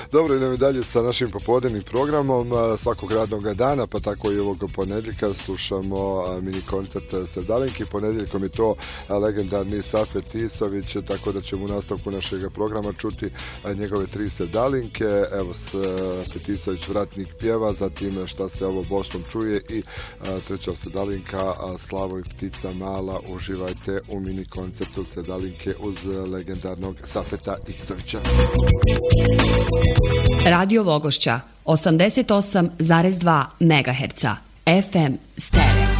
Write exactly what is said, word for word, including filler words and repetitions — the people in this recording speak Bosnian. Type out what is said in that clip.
Dobro, idemo dalje sa našim popodnevnim programom svakog radnog dana, pa tako i ovog ponedjeljka slušamo mini koncert Sedalinki. Ponedjeljkom je to legendarni Safet Isović, tako da ćemo u nastavku našeg programa čuti njegove tri Sedalinke. Evo, Safet Isović vratnik pjeva, zatim Šta se ovo Bosnom čuje i treća Sedalinka Slavoj ptica mala. Uživajte u mini koncertu Sedalinke uz legendarnog Safeta Isovića. Radio Vogošća osamdeset osam zarez dva megaherca F M stereo.